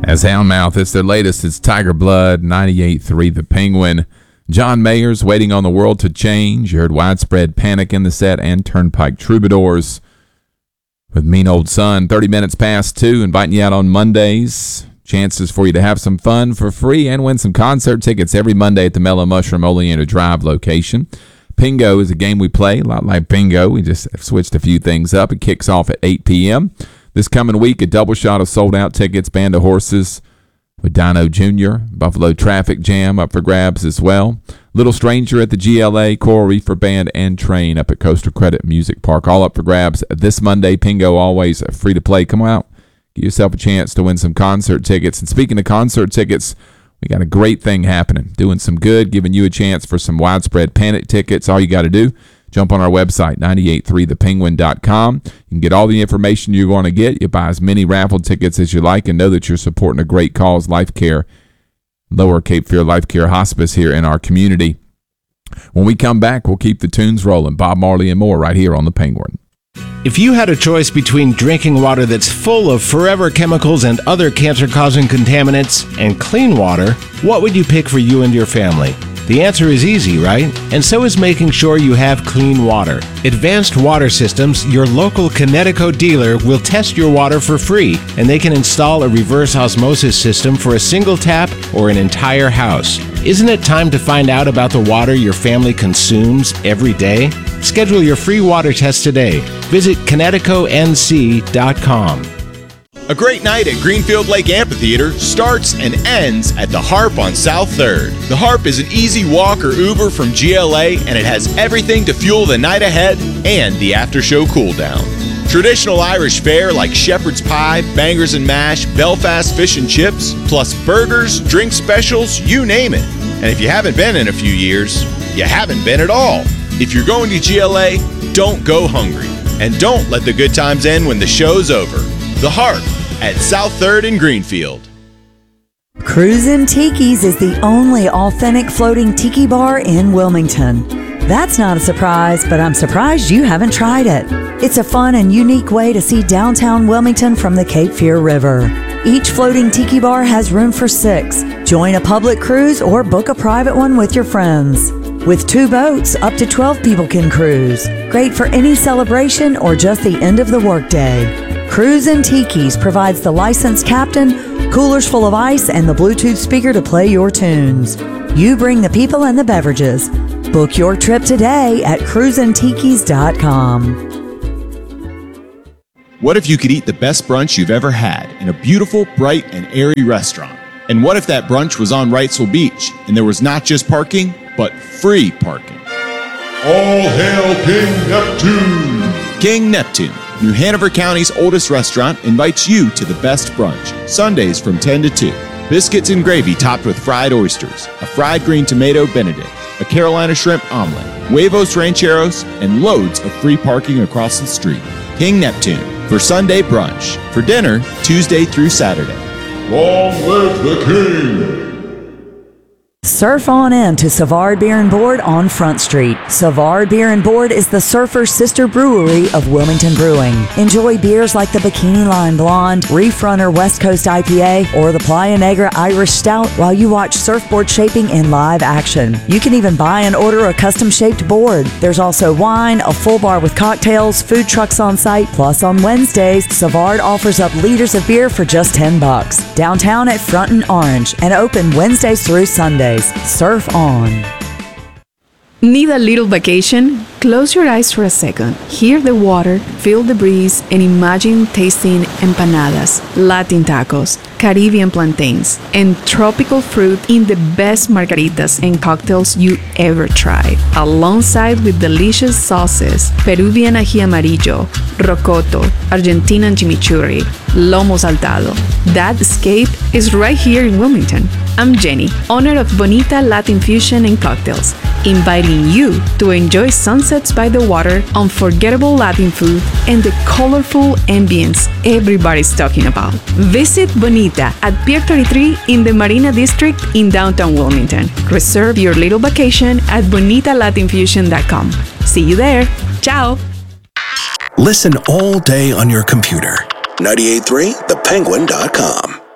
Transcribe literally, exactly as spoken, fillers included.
As Houndmouth, it's their latest. It's Tiger Blood, ninety-eight point three The Penguin. John Mayer's Waiting on the World to Change. You heard Widespread Panic in the set and Turnpike Troubadours with Mean Old Sun. thirty minutes past two, inviting you out on Mondays. Chances for you to have some fun for free and win some concert tickets every Monday at the Mellow Mushroom Oleander Drive location. Pingo is a game we play, a lot like Bingo. We just switched a few things up. It kicks off at eight p.m. This coming week, a double shot of sold-out tickets, Band of Horses with Dino Junior, Buffalo Traffic Jam up for grabs as well. Little Stranger at the G L A, Coral Reefer Band, and Train up at Coastal Credit Music Park, all up for grabs this Monday. Pingo always free to play. Come out, give yourself a chance to win some concert tickets. And speaking of concert tickets, we got a great thing happening, doing some good, giving you a chance for some Widespread Panic tickets. All you got to do, jump on our website, ninety-eight three the penguin dot com. You can get all the information you're going to get. You buy as many raffle tickets as you like and know that you're supporting a great cause, Life Care, Lower Cape Fear Life Care Hospice here in our community. When we come back, we'll keep the tunes rolling. Bob Marley and more right here on The Penguin. If you had a choice between drinking water that's full of forever chemicals and other cancer-causing contaminants and clean water, what would you pick for you and your family? The answer is easy, right? And so is making sure you have clean water. Advanced Water Systems, your local Connecticut dealer, will test your water for free, and they can install a reverse osmosis system for a single tap or an entire house. Isn't it time to find out about the water your family consumes every day? Schedule your free water test today. Visit Connecticut N C dot com. A great night at Greenfield Lake Amphitheater starts and ends at the Harp on South third. The Harp is an easy walk or Uber from G L A, and it has everything to fuel the night ahead and the after-show cool-down. Traditional Irish fare like shepherd's pie, bangers and mash, Belfast fish and chips, plus burgers, drink specials, you name it. And if you haven't been in a few years, you haven't been at all. If you're going to G L A, don't go hungry. And don't let the good times end when the show's over. The Harp at South third in Greenfield. Cruisin' Tiki's is the only authentic floating tiki bar in Wilmington. That's not a surprise, but I'm surprised you haven't tried it. It's a fun and unique way to see downtown Wilmington from the Cape Fear River. Each floating tiki bar has room for six. Join a public cruise or book a private one with your friends. With two boats, up to twelve people can cruise. Great for any celebration or just the end of the workday. Cruisin' Tiki's provides the licensed captain, coolers full of ice, and the Bluetooth speaker to play your tunes. You bring the people and the beverages. Book your trip today at cruisin tikis dot com. What if you could eat the best brunch you've ever had in a beautiful, bright, and airy restaurant? And what if that brunch was on Wrightsville Beach and there was not just parking, but free parking? All hail King Neptune! King Neptune, New Hanover County's oldest restaurant, invites you to the best brunch, Sundays from ten to two. Biscuits and gravy topped with fried oysters, a fried green tomato Benedict, a Carolina shrimp omelet, huevos rancheros, and loads of free parking across the street. King Neptune for Sunday brunch. For dinner, Tuesday through Saturday. Long live the King! Surf on in to Savard Beer and Board on Front Street. Savard Beer and Board is the Surfer's sister brewery of Wilmington Brewing. Enjoy beers like the Bikini Line Blonde, Reef Runner West Coast I P A, or the Playa Negra Irish Stout while you watch surfboard shaping in live action. You can even buy and order a custom-shaped board. There's also wine, a full bar with cocktails, food trucks on site, plus on Wednesdays, Savard offers up liters of beer for just ten bucks. Downtown at Front and Orange, and open Wednesdays through Sundays. Surf on. Need a little vacation? Close your eyes for a second. Hear the water, feel the breeze, and imagine tasting empanadas, Latin tacos, Caribbean plantains, and tropical fruit in the best margaritas and cocktails you ever tried, alongside with delicious sauces, Peruvian ají amarillo, rocoto, Argentinian chimichurri, lomo saltado. That escape is right here in Wilmington. I'm Jenny, owner of Bonita Latin Fusion and Cocktails, inviting you to enjoy sunsets by the water, unforgettable Latin food, and the colorful ambience everybody's talking about. Visit Bonita at Pier thirty-three in the Marina District in downtown Wilmington. Reserve your little vacation at bonita latin fusion dot com. See you there. Ciao. Listen all day on your computer. ninety-eight point three the penguin dot com.